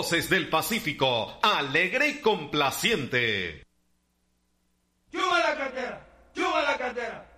Voces del Pacífico, alegre y complaciente. ¡Chupa la cartera! ¡Chupa la cartera!